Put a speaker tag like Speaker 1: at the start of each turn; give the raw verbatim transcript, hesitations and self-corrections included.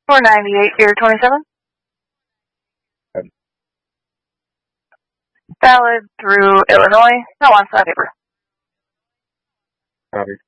Speaker 1: four ninety-eight, Pier twenty-seven.
Speaker 2: Okay.
Speaker 1: Valid through Illinois. No on-site paper.
Speaker 2: Copy.